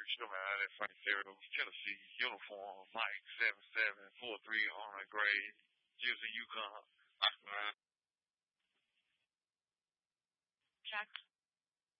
Rich coming out of that Frank Syracuse, Tennessee uniform, Mike 7743 on a grade, Gypsy Yukon. Jack